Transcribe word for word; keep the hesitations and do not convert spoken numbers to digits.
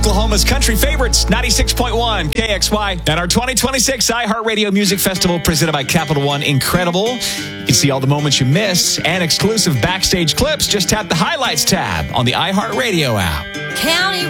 Oklahoma's country favorites, ninety-six point one K X Y. And our twenty twenty-six iHeartRadio Music Festival presented by Capital One Incredible. You can see all the moments you missed and exclusive backstage clips. Just tap the highlights tab on the iHeartRadio app. County